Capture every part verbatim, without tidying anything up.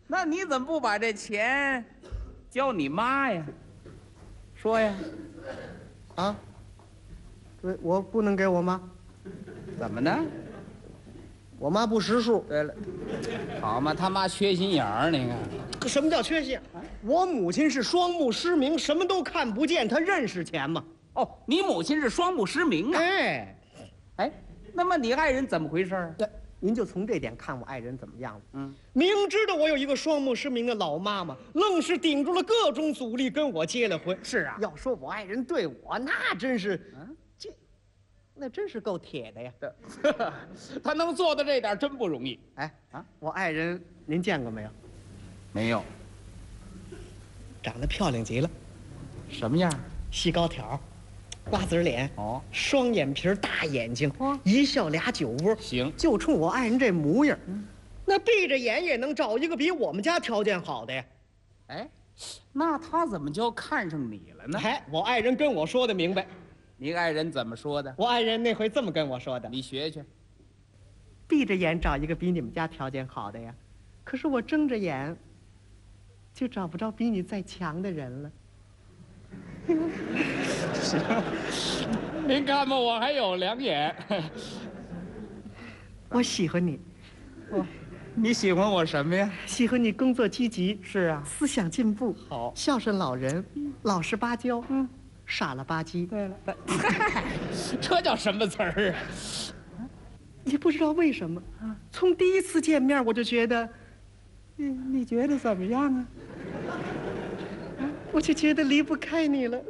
那你怎么不把这钱交你妈呀？说呀。 啊？对，我不能给我妈。 怎么呢？ 我妈不识数。 对了，好嘛，他妈缺心眼儿，你看。 什么叫缺心？我母亲是双目失明，什么都看不见，她认识钱吗？ 哦，你母亲是双目失明啊？ 哎， 哎，那么你爱人怎么回事？ 对，您就从这点看我爱人怎么样了。 嗯， 明知道我有一个双目失明的老妈妈，愣是顶住了各种阻力跟我结了婚。 是啊， 要说我爱人对我，那真是， 嗯， 这，那真是够铁的呀。 他能做到这点真不容易。 哎啊，我爱人您见过没有？ 没有。 长得漂亮极了。 什么样？ 细高挑，瓜子脸， 哦， 双眼皮，大眼睛， 哦， 一笑俩酒窝。 行， 就冲我爱人这模样，嗯，那闭着眼也能找一个比我们家条件好的呀。 哎，那他怎么就看上你了呢？ 哎，我爱人跟我说的明白。 你爱人怎么说的？ 我爱人那回这么跟我说的： 你学学。 闭着眼找一个比你们家条件好的呀，可是我睁着眼，就找不着比你再强的人了。 行，您看吧，我还有两眼。 我喜欢你。 我，你喜欢我什么呀？ 喜欢你工作积极， 是啊， 思想进步， 好， 孝顺老人， 嗯， 老实巴交，嗯，傻了吧唧。 对了，这叫什么词儿啊？ 你不知道为什么，从第一次见面我就觉得，你你觉得怎么样啊？我就觉得离不开你了。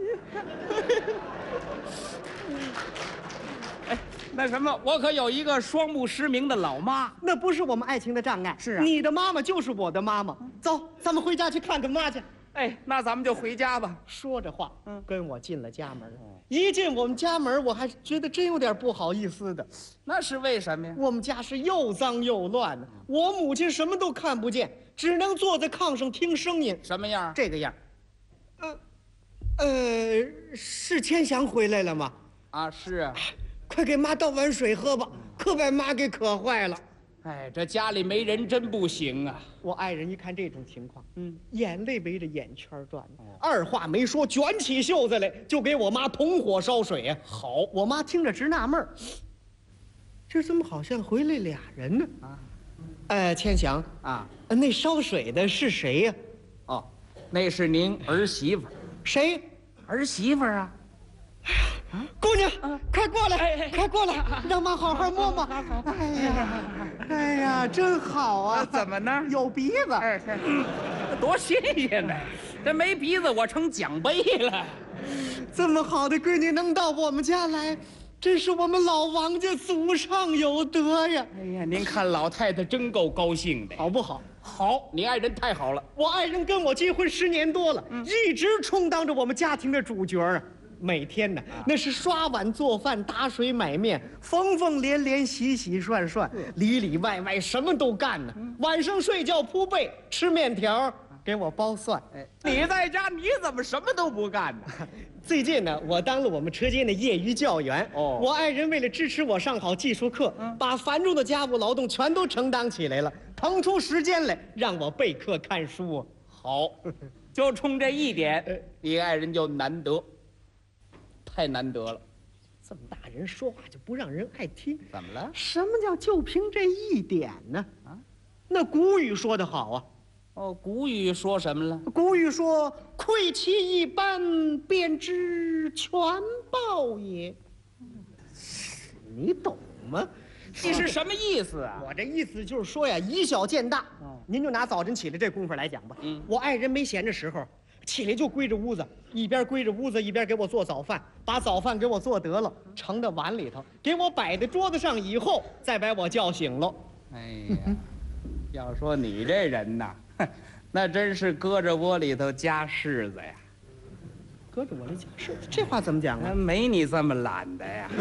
哎，那什么，我可有一个双目失明的老妈。 那不是我们爱情的障碍。 是啊， 你的妈妈就是我的妈妈。走，咱们回家去看看妈去。 哎，那咱们就回家吧。 说着话， 嗯， 跟我进了家门。一进我们家门，我还觉得真有点不好意思的。 那是为什么呀？ 我们家是又脏又乱的，我母亲什么都看不见，只能坐在炕上听声音。 什么样？ 这个样。呃，呃，是千祥回来了吗？ 啊，是啊。 快给妈倒碗水喝吧，可把妈给渴坏了。 哎，这家里没人真不行啊！ 我爱人一看这种情况， 嗯， 眼泪围着眼圈转，哦，二话没说，卷起袖子来就给我妈同火烧水呀。好，我妈听着直纳闷儿，这怎么好像回来俩人呢？啊，哎，千祥啊， 那烧水的是谁呀？ 哦，那是您儿媳妇。 谁？ 儿媳妇啊。 啊，姑娘，啊，快过来，哎哎，快过来，让妈好好摸摸。哎呀，哎呀，真好啊！ 怎么呢？ 有鼻子， 哎，多新鲜呢！这没鼻子，我成奖杯了。 这么好的闺女能到我们家来，真是我们老王家祖上有德呀！ 哎呀，您看老太太真够高兴的， 好不好？ 好，你爱人太好了。 我爱人跟我结婚十年多了，嗯，一直充当着我们家庭的主角啊。每天呢，啊，那是刷碗做饭、打水买面，缝缝连连、洗洗涮涮，里里外外什么都干呢。嗯，晚上睡觉铺被、吃面条，给我剥蒜。 哎，你在家你怎么什么都不干呢？ 最近呢，我当了我们车间的业余教员。哦，我爱人为了支持我上好技术课，嗯，把繁重的家务劳动全都承担起来了，腾出时间来让我备课看书啊。 好，就冲这一点，你爱人就难得。太难得了， 这么大人说话就不让人爱听。 怎么了？ 什么叫就凭这一点呢？啊，那古语说得好啊。 哦，古语说什么了？ 古语说：“窥其一斑，便知全豹也。”你懂吗？ 你是什么意思啊？ 我这意思就是说呀，以小见大。哦，您就拿早晨起来这功夫来讲吧。嗯，我爱人没闲着时候。起来就归着屋子，一边归着屋子，一边给我做早饭，把早饭给我做得了，盛到碗里头，给我摆在桌子上以后，再把我叫醒了。 哎呀，要说你这人呐，那真是搁着窝里头夹柿子呀。 搁着窝里夹柿子，这话怎么讲啊？ 没你这么懒的呀。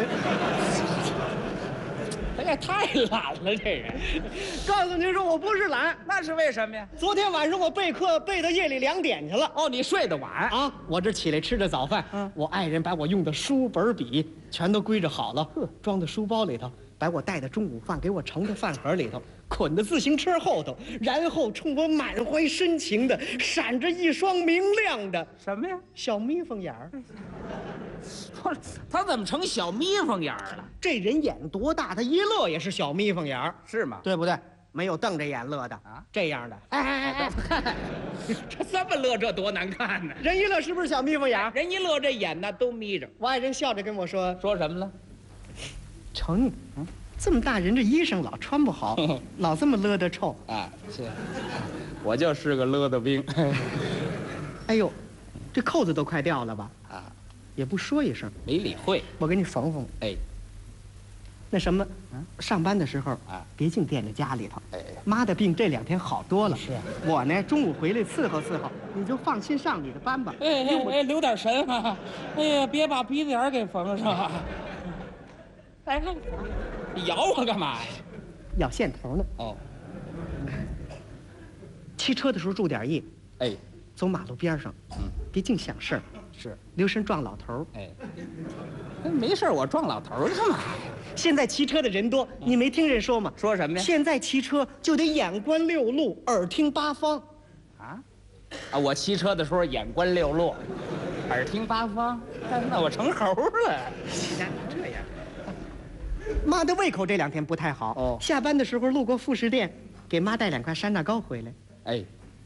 哎呀，太懒了，这人！ 告诉您说，我不是懒， 那是为什么呀？ 昨天晚上我备课备到夜里两点去了。 哦，你睡得晚啊！我这起来吃着早饭，嗯，我爱人把我用的书本笔全都归置好了，装到书包里头， 把我带的中午饭给我盛到饭盒里头，捆到自行车后头，然后冲我满怀深情的闪着一双明亮的什么呀？ 小眯缝眼儿。 他怎么成小眯缝眼儿了？ 这人眼多大，他一乐也是小眯缝眼儿， 是吗？ 对不对？没有瞪着眼乐的啊， 这样的。哎哎哎哎， 这这么乐，这多难看呢！ 人一乐是不是小眯缝眼儿？ 人一乐，这眼呢都眯着。 我爱人笑着跟我说说什么了？ 瞅你，嗯，这么大人这衣裳老穿不好，老这么勒得臭。 啊，是，我就是个勒的兵。 哎呦，这扣子都快掉了吧？ 啊， 也不说一声， 没理会。 我给你缝缝。 哎， 那什么，上班的时候啊， 别净惦着家里头。 哎， 妈的病这两天好多了。 是啊， 我呢中午回来伺候伺候，你就放心上你的班吧。 哎哎哎，留点神啊！哎呀，别把鼻子眼儿给缝上。来看，你咬我干嘛呀？ 咬线头呢。 哦， 骑车的时候注点意， 哎， 走马路边上， 嗯， 别净想事儿， 是， 留神撞老头儿。 哎，没事，我撞老头儿干嘛呀？ 现在骑车的人多，你没听人说吗？ 说什么呀？ 现在骑车就得眼观六路，耳听八方。 啊，啊，我骑车的时候眼观六路，耳听八方，那我成猴了。这样。 妈的胃口这两天不太好。 哦， 下班的时候路过副食店，给妈带两块山楂糕回来。 哎，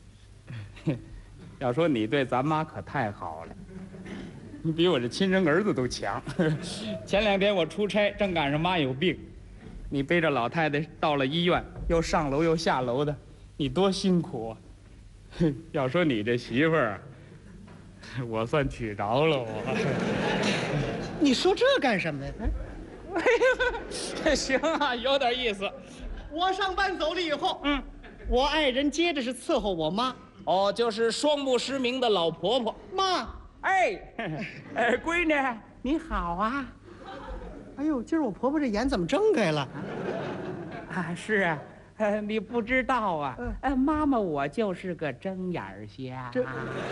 要说你对咱妈可太好了，你比我这亲生儿子都强。前两天我出差，正赶上妈有病，你背着老太太到了医院，又上楼又下楼的，你多辛苦啊！要说你这媳妇儿，我算娶着了我。 你说这干什么呀？ 这行啊，有点意思。 我上班走了以后， 嗯， 我爱人接着是伺候我妈。 哦，就是双目失明的老婆婆。 妈， 哎，哎，闺女，你好啊。 哎呦，今儿我婆婆这眼怎么睁开了？ 啊，是啊，呃，你不知道啊， 嗯呃，妈妈我就是个睁眼儿瞎。 这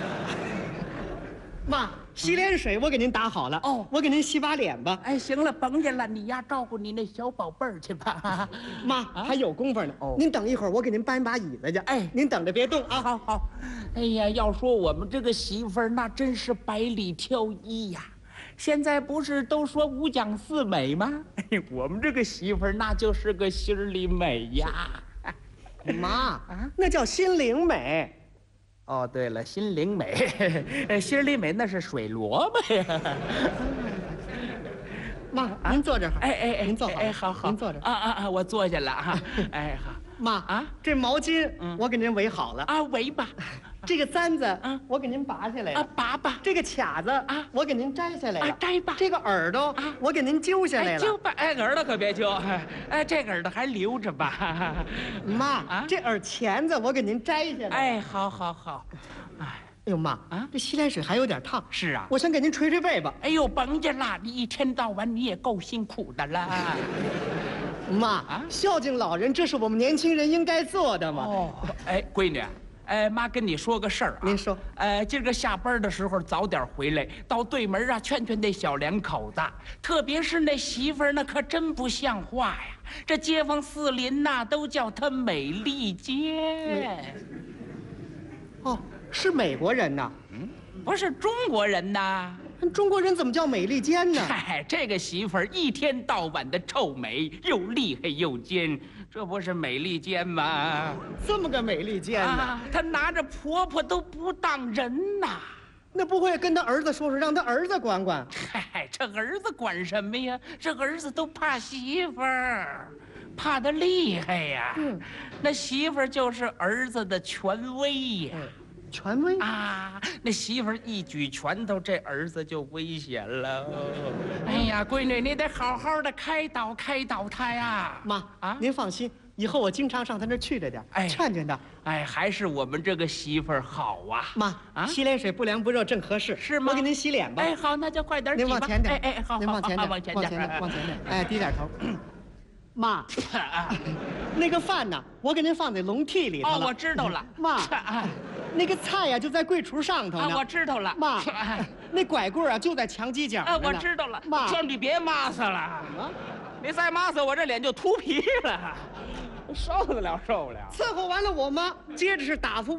妈，洗脸水我给您打好了。 哦我给您洗把脸吧。 哎，行了，甭去了，你呀照顾你那小宝贝儿去吧。 妈，还有功夫呢。 哦您等一会儿，我给您搬把椅子去。 哎您等着别动啊。 好好，哎呀，要说我们这个媳妇儿，那真是百里挑一呀。现在不是都说五讲四美吗？哎，我们这个媳妇儿那就是个心儿里美呀。 妈啊， 那叫心灵美。 哦，对了，心灵美，呃心里美那是水萝卜呀。 妈，您坐这儿。 哎哎哎， 您坐好。 哎，好好， 您坐这儿。 啊啊啊！我坐下了啊。哎，好。 妈啊， 这毛巾嗯我给您围好了。 啊，围吧。 这个簪子嗯我给您拔下来啊了。， 拔吧。 这个卡子啊我给您摘下来啊， 了。 摘吧。 这个耳朵啊我给您揪下来哎， 了。 揪吧。哎，耳朵可别揪。哎，哎这个耳朵还留着吧。 妈啊这耳钳子我给您摘下来。 哎，好好好。哎， 哎呦妈啊这洗脸水还有点烫。 是啊。 我想给您捶捶背吧。 哎呦，甭去了，你一天到晚你也够辛苦的了。 妈啊孝敬老人，这是我们年轻人应该做的嘛。 哦，哎，闺女，哎，妈跟你说个事儿啊。 您说。 呃，今儿个下班的时候早点回来，到对门啊劝劝那小两口子，特别是那媳妇儿，那可真不像话呀。这街坊四邻呐、都叫她美利坚， 哦，是美国人呐。 不是中国人呐。 中国人怎么叫美利坚呢？ 嗨，这个媳妇儿一天到晚的臭美，又厉害又尖，这不是美利坚吗？ 这么个美利坚呢？ 啊，她拿着婆婆都不当人呐。 那不会跟他儿子说说，让他儿子管管？ 嗨，这儿子管什么呀？这儿子都怕媳妇儿，怕得厉害呀。 嗯， 那媳妇儿就是儿子的权威呀。 权威啊，那媳妇儿一举拳头，这儿子就危险了。哎呀，闺女，你得好好的开导开导他呀。 妈啊， 您放心，以后我经常上他那儿去着点， 哎劝劝他。 哎，还是我们这个媳妇儿好啊。 妈啊洗脸水不凉不热正合适， 是吗我给您洗脸吧。 哎，好，那就快点挤吧。 您往前点， 哎哎，好，好您往前点， 好往前点， 往前点，往前点。哎，低点头。妈， 啊那个饭呢，我给您放在笼屉里头哦， 了。 我知道了。 妈啊那个菜呀就在柜橱上头啊， 呢。 我知道了。 妈啊， 那拐棍啊就在墙犄角啊， 上呢我知道了。 妈， 说你别骂死了。 啊你再骂死我，这脸就秃皮了，受得了受不了？ 伺候完了我妈，接着是打发